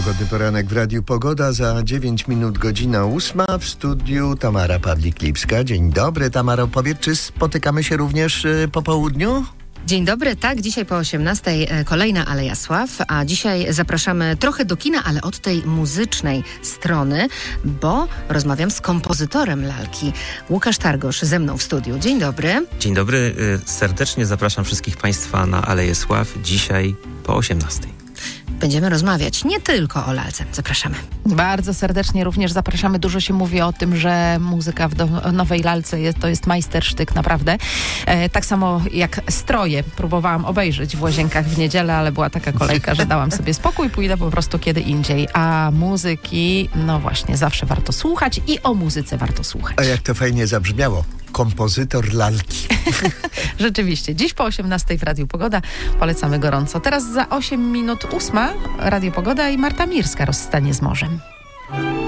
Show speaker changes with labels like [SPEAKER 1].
[SPEAKER 1] Pogodny poranek w Radiu Pogoda. Za 9 minut godzina 8. W studiu Tamara Pawlik-Lipska. Dzień dobry, Tamaro. Powiedz, czy spotykamy się również po południu?
[SPEAKER 2] Dzień dobry, tak, dzisiaj po 18:00 kolejna Aleja Sław, a dzisiaj zapraszamy trochę do kina, ale od tej muzycznej strony, bo rozmawiam z kompozytorem lalki. Łukasz Targosz ze mną w studiu. Dzień dobry.
[SPEAKER 3] Dzień dobry, serdecznie zapraszam wszystkich Państwa na Aleję Sław dzisiaj po 18:00.
[SPEAKER 2] Będziemy rozmawiać nie tylko o lalce. Zapraszamy.
[SPEAKER 4] Bardzo serdecznie również zapraszamy. Dużo się mówi o tym, że muzyka w nowej lalce to jest majstersztyk, naprawdę. Tak samo jak stroje. Próbowałam obejrzeć w Łazienkach w niedzielę, ale była taka kolejka, że dałam sobie spokój, pójdę po prostu kiedy indziej. A muzyki, no właśnie, zawsze warto słuchać i o muzyce warto słuchać.
[SPEAKER 1] A jak to fajnie zabrzmiało. Kompozytor lalki.
[SPEAKER 4] Rzeczywiście. Dziś po 18:00 w Radiu Pogoda. Polecamy gorąco. Teraz za 8 minut 8:00 Radio Pogoda i Marta Mirska, Rozstanie z morzem.